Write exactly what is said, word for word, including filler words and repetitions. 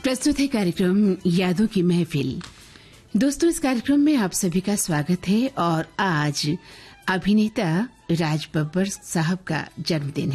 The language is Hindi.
प्रस्तुत है कार्यक्रम यादों की महफिल। दोस्तों, इस कार्यक्रम में आप सभी का स्वागत है और आज अभिनेता राज बब्बर साहब का जन्मदिन है।